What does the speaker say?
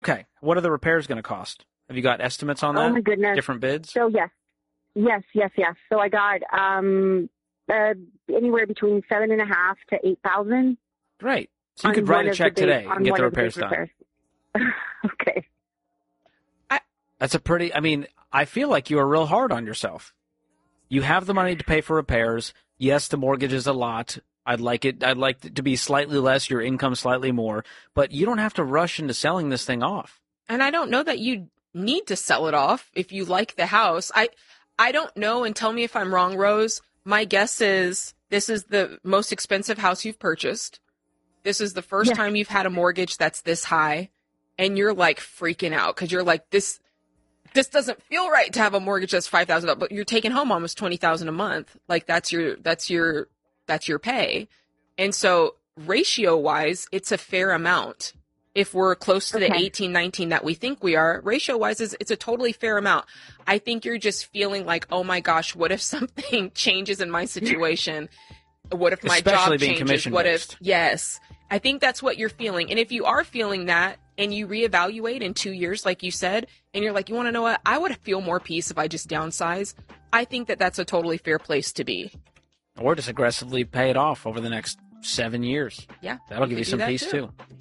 Okay. What are the repairs going to cost? Have you got estimates on that? Oh my goodness. Different bids? So yes. So I got anywhere between 7,500 to 8,000. Great. So you could write a check today and get the repairs done. Okay. That's a pretty, I feel like you are real hard on yourself. You have the money to pay for repairs. Yes, the mortgage is a lot. I'd like it to be slightly less, your income slightly more, but you don't have to rush into selling this thing off. And I don't know that you need to sell it off if you like the house. I don't know, and tell me if I'm wrong, Rose. My guess is this is the most expensive house you've purchased. This is the first time you've had a mortgage that's this high, and you're like freaking out because you're like, this doesn't feel right to have a mortgage that's $5,000, but you're taking home almost $20,000 a month. Like that's your pay. And so ratio wise, it's a fair amount. If we're close to the 18, 19 that we think we are, ratio wise, it's a totally fair amount. I think you're just feeling like, oh my gosh, what if something changes in my situation? What if my Especially job being changes? What commission-based. Yes. I think that's what you're feeling. And if you are feeling that and you reevaluate in 2 years, like you said, and you're like, you want to know what? I would feel more peace if I just downsize. I think that that's a totally fair place to be. Or just aggressively pay it off over the next 7 years. Yeah. That'll give you some peace too.